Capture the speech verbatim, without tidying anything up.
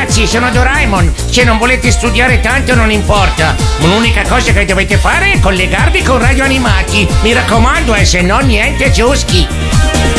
ragazzi, sono Doraemon. Se non volete studiare tanto non importa. L'unica cosa che dovete fare è collegarvi con Radio Animati. Mi raccomando, eh, se no niente ciuschi.